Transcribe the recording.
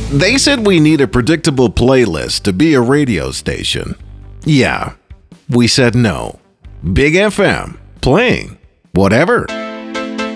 They said we need a predictable playlist to be a radio station. Yeah, we said no. Big FM, playing whatever.